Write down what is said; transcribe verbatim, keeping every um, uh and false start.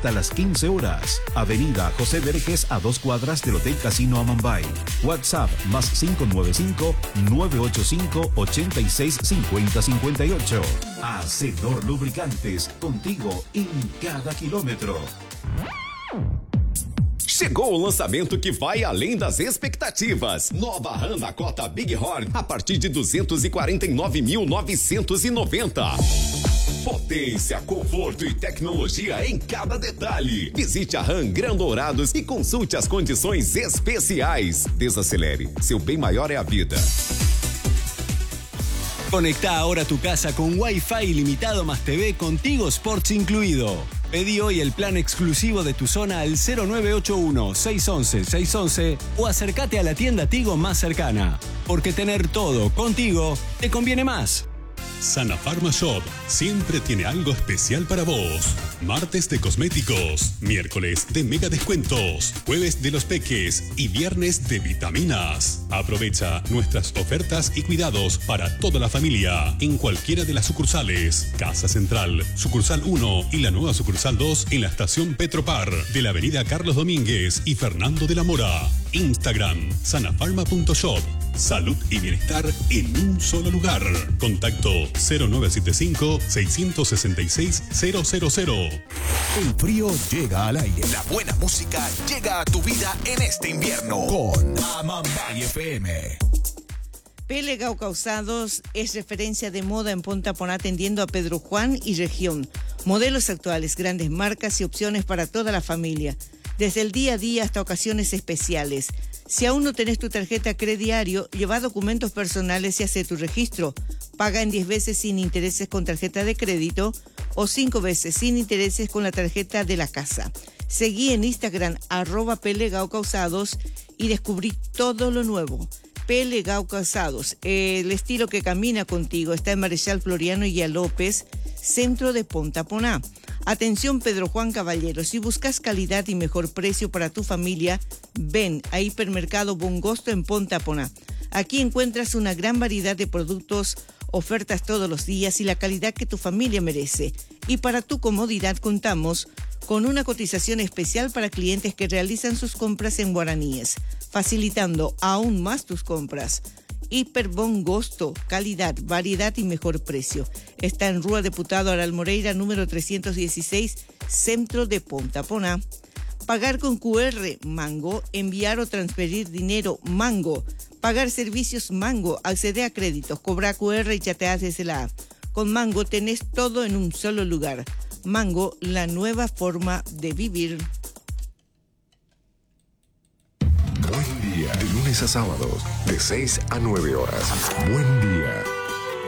hasta las quince horas. Avenida José Verges, a dos cuadras del Hotel Casino Amambay. WhatsApp más cinco nueve cinco, nueve ocho cinco, ocho seis cinco cero cinco ocho. Hacedor Lubricantes, contigo em cada quilômetro. Chegou o lançamento que vai além das expectativas. Nova RAM Dakota Big Horn a partir de duzentos e quarenta e nove mil novecentos e noventa. Potência, conforto e tecnologia em cada detalhe. Visite a RAM Gran Dourados e consulte as condições especiais. Desacelere, seu bem maior é a vida. Conectá ahora tu casa con Wi-Fi ilimitado más T V con Tigo Sports incluido. Pedí hoy el plan exclusivo de tu zona al cero nueve ocho uno, seis uno uno, seis uno uno o acércate a la tienda Tigo más cercana. Porque tener todo contigo te conviene más. Sana Pharma Shop siempre tiene algo especial para vos. Martes de cosméticos, miércoles de mega descuentos, jueves de los peques y viernes de vitaminas. Aprovecha nuestras ofertas y cuidados para toda la familia en cualquiera de las sucursales. Casa Central, sucursal uno y la nueva sucursal dos en la estación Petropar de la avenida Carlos Domínguez y Fernando de la Mora. Instagram, sanafarma punto shop. Salud y bienestar en un solo lugar. Contacto cero nueve siete cinco, seis seis seis, cero cero cero. El frío llega al aire. La buena música llega a tu vida en este invierno con Amambay F M. Pele Gau Calzados es referencia de moda en Ponta Poná, atendiendo a Pedro Juan y región. Modelos actuales, grandes marcas y opciones para toda la familia. Desde el día a día hasta ocasiones especiales. Si aún no tenés tu tarjeta Crediario, lleva documentos personales y hace tu registro. Paga en diez veces sin intereses con tarjeta de crédito o cinco veces sin intereses con la tarjeta de la casa. Seguí en Instagram arroba Pelegao Calzados y descubrí todo lo nuevo. Pelegao Calzados, el estilo que camina contigo. Está en Marechal Floriano y Guía López, centro de Ponta Poná. Atención Pedro Juan Caballero, si buscas calidad y mejor precio para tu familia, ven a Hipermercado Bongosto en Ponta Poná. Aquí encuentras una gran variedad de productos, ofertas todos los días y la calidad que tu familia merece. Y para tu comodidad contamos con una cotización especial para clientes que realizan sus compras en guaraníes, facilitando aún más tus compras. Hiper Bongosto, calidad, variedad y mejor precio. Está en Rúa Diputado Aral Moreira, número trescientos dieciséis, centro de Ponta Poná. Pagar con Q R, Mango. Enviar o transferir dinero, Mango. Pagar servicios, Mango. Acceder a créditos, cobrar Q R y chatear desde la app. Con Mango tenés todo en un solo lugar. Mango, la nueva forma de vivir. Buen día, de lunes a sábados, de seis a nueve horas. Buen día.